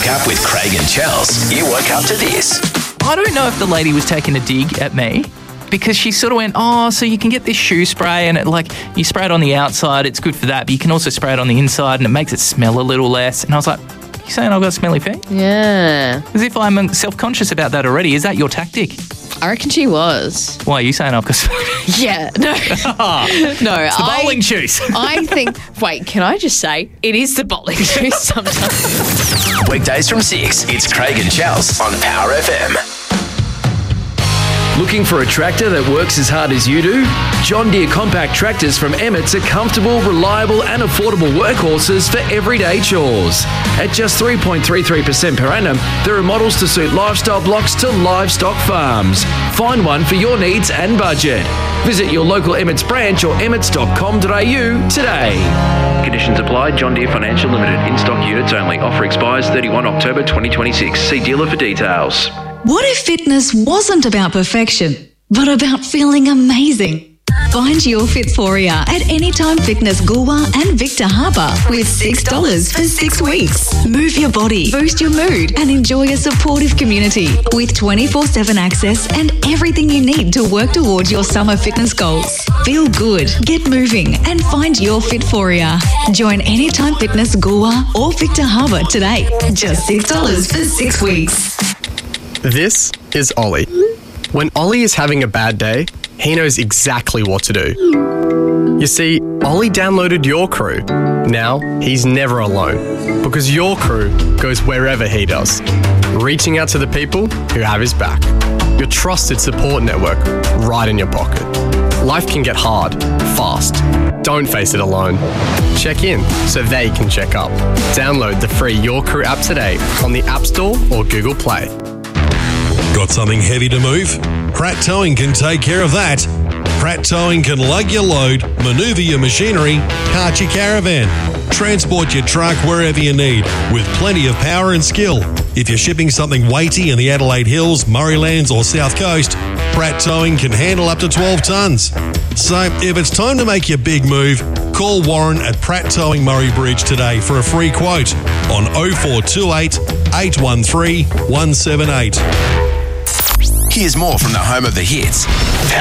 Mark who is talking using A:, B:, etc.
A: Wake Up with Craig and Chels. You woke up to this.
B: I don't know if the lady was taking a dig at me because she sort of went, so you can get this shoe spray and you spray it on the outside, it's good for that, but you can also spray it on the inside and it makes it smell a little less. And I was like, you saying I've got smelly feet?
C: Yeah.
B: As if I'm self-conscious about that already. Is that your tactic?
C: I reckon she was.
B: Why are you saying I've got smelly feet?
C: Yeah, no. No,
B: It's the bowling shoes.
C: I think, can I just say, it is the bowling shoes sometimes.
A: Weekdays from 6, it's Craig and Chels on Power FM.
D: Looking for a tractor that works as hard as you do? John Deere compact tractors from Emmett's are comfortable, reliable and affordable workhorses for everyday chores. At just 3.33% per annum, there are models to suit lifestyle blocks to livestock farms. Find one for your needs and budget. Visit your local Emmett's branch or emmets.com.au today. Conditions apply. John Deere Financial Limited. In-stock units only. Offer expires 31 October 2026. See dealer for details.
E: What if fitness wasn't about perfection, but about feeling amazing? Find your Fitforia at Anytime Fitness Goolwa and Victor Harbour with $6 for 6 weeks. Move your body, boost your mood and enjoy a supportive community with 24/7 access and everything you need to work towards your summer fitness goals. Feel good, get moving and find your Fitforia. Join Anytime Fitness Goolwa or Victor Harbour today. Just $6 for 6 weeks.
F: This is Ollie. When Ollie is having a bad day, he knows exactly what to do. You see, Ollie downloaded Your Crew. Now, he's never alone because Your Crew goes wherever he does, reaching out to the people who have his back. Your trusted support network right in your pocket. Life can get hard, fast. Don't face it alone. Check in so they can check up. Download the free Your Crew app today on the App Store or Google Play.
G: Got something heavy to move? Pratt Towing can take care of that. Pratt Towing can lug your load, manoeuvre your machinery, cart your caravan, transport your truck wherever you need with plenty of power and skill. If you're shipping something weighty in the Adelaide Hills, Murraylands or South Coast, Pratt Towing can handle up to 12 tonnes. So if it's time to make your big move, call Warren at Pratt Towing Murray Bridge today for a free quote on 0428 813 178.
A: Here's more from the home of the hits.